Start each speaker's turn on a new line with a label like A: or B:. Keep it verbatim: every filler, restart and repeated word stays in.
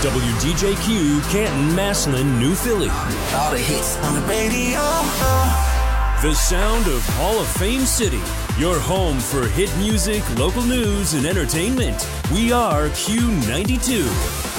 A: W D J Q, Canton, Massillon, New Philly.
B: All the hits on the radio.
A: The sound of Hall of Fame City. Your home for hit music, local news, and entertainment. We are Q ninety-two.